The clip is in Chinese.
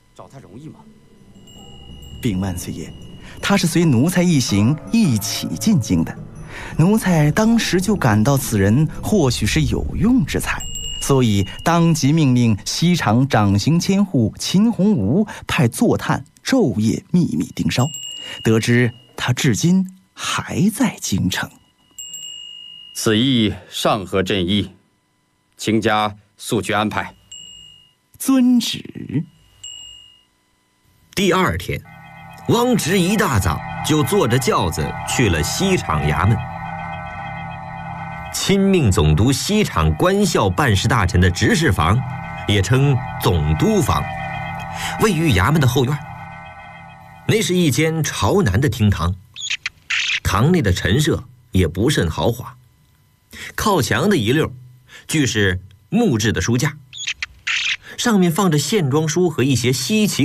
找他容易吗？ 禀万岁爷，他是随奴才一行一起进京的。奴才当时就感到此人或许是有用之才，所以当即命令西厂掌刑千户秦洪吴派坐探昼夜秘密盯梢，得知他至今还在京城。 此意尚合朕意，卿家速去安排。 遵旨。 第二天，汪直一大早就坐着轿子去了西厂衙门。亲命总督西厂官校办事大臣的执事房，也称总督房，位于衙门的后院。那是一间朝南的厅堂，堂内的陈设也不甚豪华。靠墙的一溜俱是木质的书架，上面放着线装书和一些稀奇